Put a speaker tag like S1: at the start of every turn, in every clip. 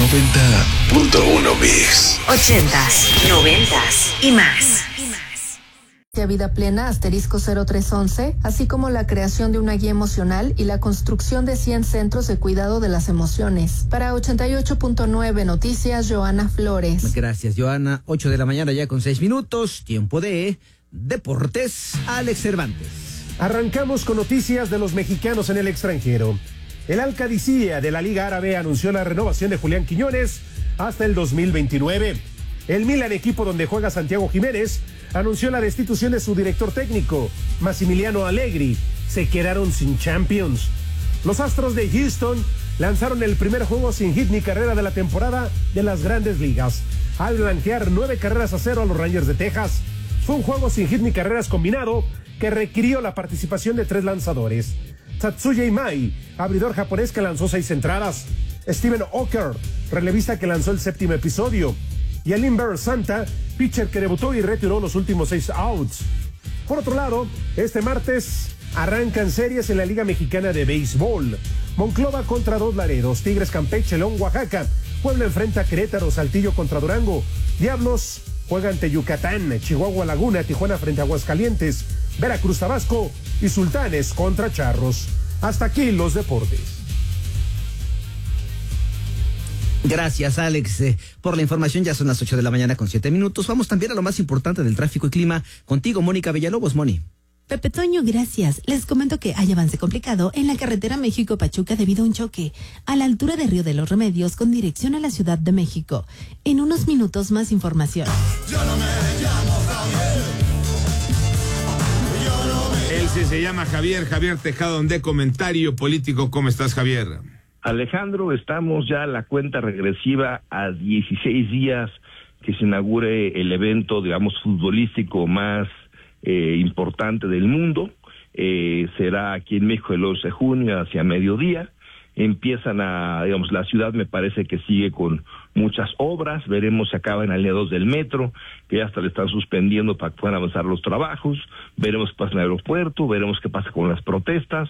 S1: 90.1 Mix.
S2: 80s, 90s y más.
S3: Vida Plena *0311, así como la creación de una guía emocional y la construcción de 100 centros de cuidado de las emociones. Para 88.9 Noticias, Joana Flores.
S4: Gracias, Joana. 8 de la mañana ya con 6 minutos. Tiempo de deportes. Alex Cervantes.
S5: Arrancamos con noticias de los mexicanos en el extranjero. El Al-Qadisiyah de la Liga Árabe anunció la renovación de Julián Quiñones hasta el 2029. El Milan, equipo donde juega Santiago Jiménez, anunció la destitución de su director técnico, Massimiliano Allegri. Se quedaron sin Champions. Los Astros de Houston lanzaron el primer juego sin hit ni carrera de la temporada de las Grandes Ligas, al blanquear 9-0 a los Rangers de Texas. Fue un juego sin hit ni carreras combinado que requirió la participación de 3 lanzadores. Tatsuya Imai, abridor japonés que lanzó 6 entradas. Steven Oker, relevista que lanzó el 7º episodio. Y Alimber Santa, pitcher que debutó y retiró los últimos 6 outs. Por otro lado, este martes arrancan series en la Liga Mexicana de Béisbol. Monclova contra 2 Laredos, Tigres Campeche, León Oaxaca, Puebla enfrenta a Querétaro, Saltillo contra Durango, Diablos juega ante Yucatán, Chihuahua Laguna, Tijuana frente a Aguascalientes, Veracruz Tabasco y Sultanes contra Charros. Hasta aquí los deportes.
S4: Gracias, Alex, por la información. Ya son las 8 de la mañana con 7 minutos. Vamos también a lo más importante del tráfico y clima. Contigo, Mónica Villalobos. Moni.
S6: Pepe Toño, gracias. Les comento que hay avance complicado en la carretera México-Pachuca debido a un choque a la altura de Río de los Remedios con dirección a la Ciudad de México. En unos minutos más información.
S7: Yo no me llamo Javier.
S8: Él sí se llama Javier Tejado de Comentario Político. ¿Cómo estás, Javier?
S9: Alejandro, estamos ya a la cuenta regresiva a 16 días que se inaugure el evento, digamos, futbolístico más importante del mundo. Será aquí en México el 11 de junio hacia mediodía. Empiezan digamos, la ciudad me parece que sigue con muchas obras. Veremos si acaba en la línea 2 del metro, que ya hasta le están suspendiendo para que puedan avanzar los trabajos. Veremos qué pasa en el aeropuerto, veremos qué pasa con las protestas.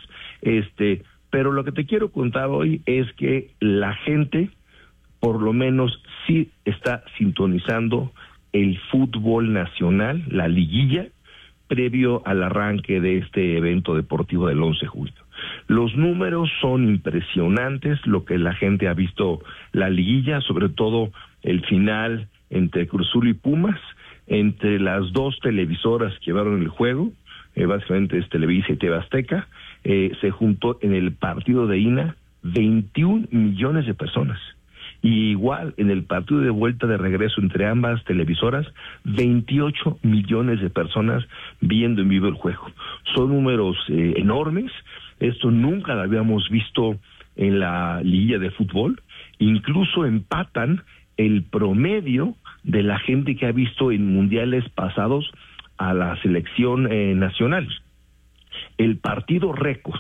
S9: Pero lo que te quiero contar hoy es que la gente, por lo menos, sí está sintonizando el fútbol nacional, la liguilla, previo al arranque de este evento deportivo del 11 de julio. Los números son impresionantes, lo que la gente ha visto la liguilla, sobre todo el final entre Cruz Azul y Pumas, entre las 2 televisoras que llevaron el juego, básicamente es Televisa y TV Azteca. Se juntó en el partido de ida 21 millones de personas. Y igual en el partido de vuelta de regreso entre ambas televisoras, 28 millones de personas viendo en vivo el juego. Son números enormes. Esto nunca lo habíamos visto en la liguilla de fútbol. Incluso empatan el promedio de la gente que ha visto en mundiales pasados a la selección nacional. El partido récord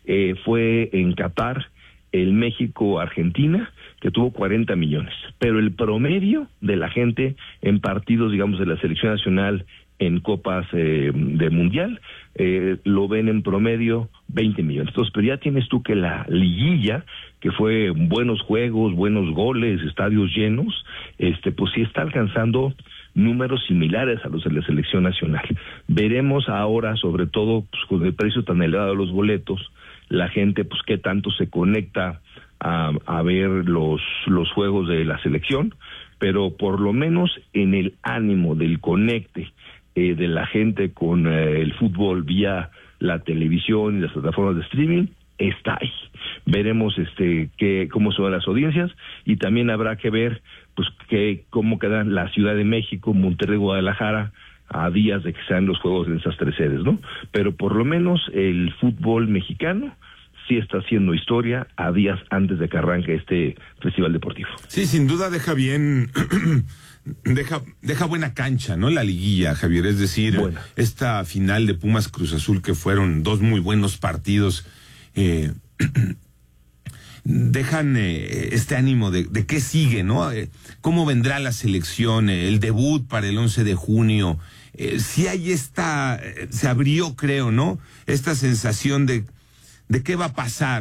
S9: fue en Qatar, el México-Argentina, que tuvo 40 millones. Pero el promedio de la gente en partidos, digamos, de la selección nacional en copas de mundial, lo ven en promedio 20 millones. Entonces, pero ya tienes tú que la liguilla, que fue buenos juegos, buenos goles, estadios llenos, pues sí está alcanzando números similares a los de la selección nacional. Veremos ahora, sobre todo, pues, con el precio tan elevado de los boletos, la gente, pues, qué tanto se conecta a ver los juegos de la selección, pero por lo menos en el ánimo del conecte de la gente con el fútbol vía la televisión y las plataformas de streaming, está ahí. Veremos cómo son las audiencias, y también habrá que ver pues cómo quedan la Ciudad de México, Monterrey, Guadalajara a días de que sean los juegos en esas 3 sedes, ¿no? Pero por lo menos el fútbol mexicano sí está haciendo historia a días antes de que arranque este festival deportivo.
S8: Sí, sin duda deja bien, deja buena cancha, ¿no? La liguilla, Javier, es decir, bueno, esta final de Pumas Cruz Azul, que fueron 2 muy buenos partidos, dejan este ánimo de qué sigue, ¿no? Cómo vendrá la selección, el debut para el 11 de junio. Sí hay se abrió, creo, ¿no? Esta sensación de qué va a pasar.